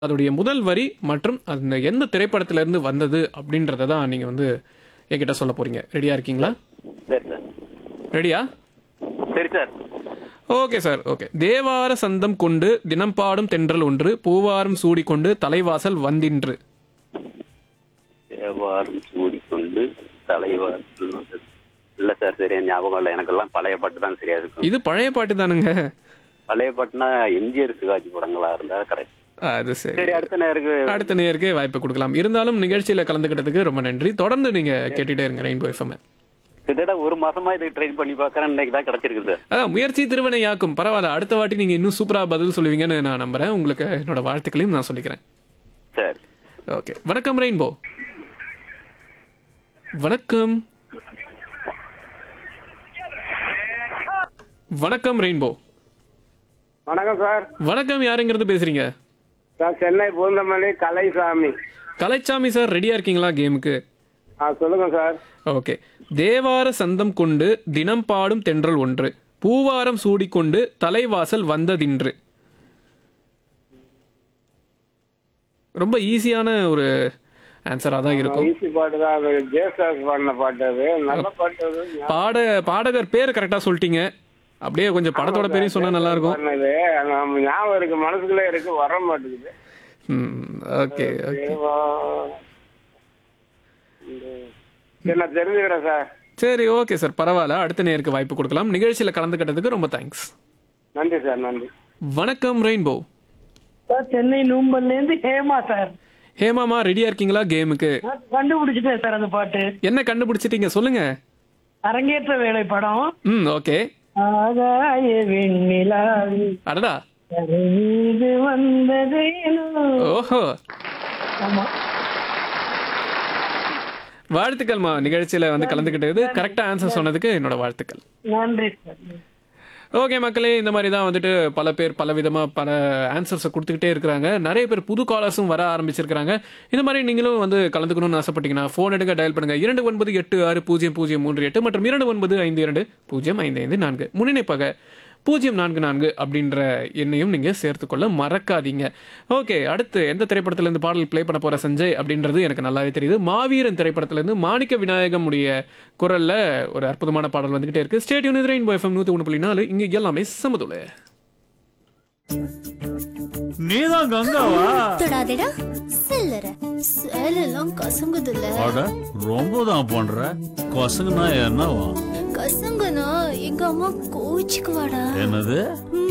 அதோடைய முதல் வரி மற்றும் அந்த எந்த திரைப்படத்துல இருந்து வந்தது அப்படின்றத தான் நீங்க வந்து என்கிட்ட சொல்ல போறீங்க. ரெடியா இருக்கீங்களா? சரி சார். ரெடியா? சரி சார். Okay sir. ஓகே. தேவார சந்தம் கொண்டு தினம் பாடும் தென்றல் ஒன்று பூவாரம் சூடிக்கொண்டு தலைவாசல் வந்தின்று. தேவாரம் சூடிக்கொண்டு தலைவாசல் வந்தது. இல்ல சார், சரியா ஞாபகம் இல்லை. எனக்கெல்லாம் பழைய பாட்டு தான் சரியா இருக்கும். இது பழைய பாட்டு தானுங்க. பழைய பாட்டுனா எம்ஜிஆர் சிவாஜி படங்களா இருந்தா கரெக்ட். அது சரி. சரி, அடுத்த நேருக்கு வாய்ப்பு கொடுக்கலாம். இருந்தாலும் நிகழ்ச்சியில கலந்துக்கிட்டதுக்கு ரொம்ப நன்றி. தொடர்ந்து நீங்க கேட்டுட்டே இருங்க ரெயின்போ எஃப்எம். கிட்டத்தட்ட ஒரு மாசமா இதுக்கு ட்ரை பண்ணி பாக்குறேன். இன்னைக்கு தான் கிடைச்சிருக்கு சார். அதான் முயற்சி திருவினையாக்கும். பரவாயில்ல, அடுத்த வாட்டி நீங்க இன்னும் சூப்பரா பதில் சொல்லுவீங்கன்னு நான் நம்புறேன். உங்களுக்கு என்னோட வாழ்த்துக்களையும் நான் சொல்லிக்கிறேன். சார். ஓகே. வணக்கம் ரெயின்போ. வணக்கம். வணக்கம் ரெயின்போ. வணக்கம் சார். வணக்கம். யாருங்கிறது பேசுறீங்க? சார், சென்னை பூந்தமல்லி கலைசாமி. கலைச்சாமி சார், ரெடியா இருக்கீங்களா கேமுக்கு? சொல்லுங்க சார். ஓகே. தேவார சந்தம் கொண்டு தினம் பாடும் தென்றல் ஒன்று பூவாரம் சூடிக்கொண்டு தலைவாசல் வந்ததின்று. ரொம்ப ஈஸியான ஒரு ஆன்சரா தான் இருக்கும். ஈஸி பாட்டு தான் அது. ஜேசாஸ் பாடின பாட்டு அது. நல்ல பாட்டு அது. பாடகர் பேர் கரெக்டா சொல்லிட்டீங்க. அப்படியே கொஞ்சம் படத்தோட பேரையும் சொன்னா நல்லா இருக்கும். பாடினது ஞாபகம் இருக்கு, மனசுக்குள்ளே இருக்கு, வர மாட்டேங்குது. Okay okay. நான் தெரிஞ்சுக்கிறேன் சார். சரி, ஓகே சார், பரவாயில்ல. அடுத்த நேருக்கு வாய்ப்பு கொடுக்கலாம். நிகழ்ச்சியில கலந்துக்கிட்டதுக்கு ரொம்ப தேங்க்ஸ். நன்றி சார், நன்றி. வணக்கம் ரெயின்போ. சார், சென்னை நூம்பல்ல இருந்து ஹேமா சார். ஹேமாமா, ரெடியா இருக்கீங்களா கேமுக்கு? கண்டுபிடிச்சிட்டேன் சார் அந்த பாட்டு. என்ன கண்டுபிடிச்சிட்டீங்க சொல்லுங்க. அரங்கேற்ற வேலை படம். ஓகே. ஆகாய வெண்ணிலாவி அடடா. மீது வந்தது. ஓஹோ. ஆமா, வாழ்த்துக்கள்மா. நிகழ்ச்சியில வந்து கலந்துக்கிட்டது, கரெக்டா ஆன்சர் சொன்னதுக்கு என்னோட வாழ்த்துக்கள். நன்றி சார். ஓகே மக்களே, இந்த மாதிரி தான் வந்துட்டு பல பேர் பல விதமா பல ஆன்சர்ஸை கொடுத்துக்கிட்டே இருக்கிறாங்க. நிறைய பேர் புது காலர்ஸும் வர ஆரம்பிச்சிருக்காங்க. இந்த மாதிரி நீங்களும் வந்து கலந்துக்கணும்னு ஆசைப்பட்டீங்கன்னா ஃபோன் எடுங்க, டயல் பண்ணுங்க 29860038 மற்றும் 2952055554 முன்னிணைப்பாக 044 அப்படின்ற எண்ணையும் நீங்க சேர்த்துக்கொள்ள மறக்காதீங்க. ஓகே. அடுத்து எந்த திரைப்படத்துல இருந்து பாடல் பிளே பண்ண போற சஞ்சய் அப்படின்றது எனக்கு நல்லாவே தெரியுது. மாவீரன் திரைப்படத்துல இருந்து மாணிக்க விநாயகம் உடைய குரல்ல ஒரு அற்புதமான பாடல் வந்துகிட்டே இருக்கு. Stay tune with rainbow FM 101.4. இங்க எல்லாமே சமதுல. நீதான் கங்காவா? தொடாதடா செல்லற சேலெல்லாம் கசங்குதுல. அட ரொம்ப தான் பண்ற. கசங்குனா என்னவா? கசங்குனா எங்க அம்மா கோச்சிக்குவாடா. என்னது?